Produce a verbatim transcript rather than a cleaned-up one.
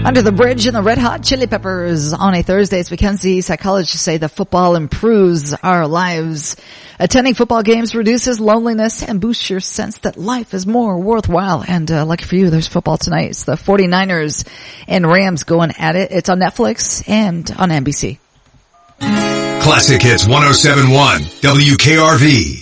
Under the Bridge and the Red Hot Chili Peppers on a Thursday. As Mackenzie psychologists say that football improves our lives. Attending football games reduces loneliness and boosts your sense that life is more worthwhile. And uh, lucky for you, there's football tonight. It's the forty-niners and Rams going at it. It's on Netflix and on N B C. Classic Hits one oh seven point one W K R V.